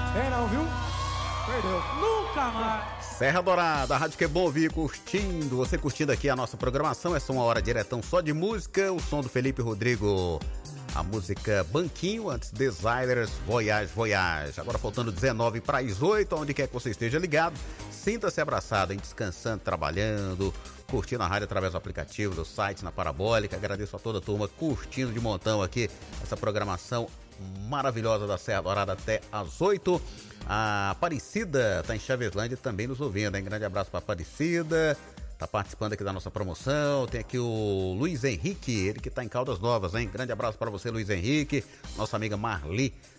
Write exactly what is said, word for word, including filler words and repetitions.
É não, viu? Perdeu. Nunca mais. Serra Dourada, a rádio que é bom ouvir, curtindo. Você curtindo aqui a nossa programação. Essa é uma hora diretão só de música. O som do Felipe Rodrigo. A música Banquinho, antes Designers, Voyage, Voyage. Agora faltando dezenove para as oito, onde quer que você esteja ligado. Sinta-se abraçado, hein? Descansando, trabalhando, curtindo a rádio através do aplicativo, do site, na Parabólica. Agradeço a toda a turma curtindo de montão aqui essa programação maravilhosa da Serra Dourada até às oito. A Aparecida está em Chaveslândia também nos ouvindo, hein? Grande abraço para Aparecida. Tá participando aqui da nossa promoção. Tem aqui o Luiz Henrique, ele que tá em Caldas Novas, hein? Grande abraço para você, Luiz Henrique. Nossa amiga Marli